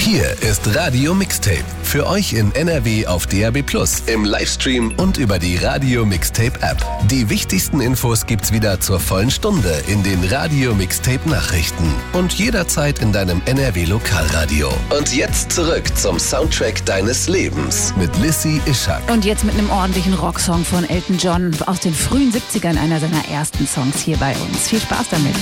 Hier ist Radio Mixtape. Für euch in NRW auf DAB+, im Livestream und über die Radio Mixtape App. Die wichtigsten Infos gibt's wieder zur vollen Stunde in den Radio Mixtape Nachrichten und jederzeit in deinem NRW Lokalradio. Und jetzt zurück zum Soundtrack deines Lebens mit Lissy Ischak. Und jetzt mit einem ordentlichen Rocksong von Elton John aus den frühen 70ern, einer seiner ersten Songs hier bei uns. Viel Spaß damit.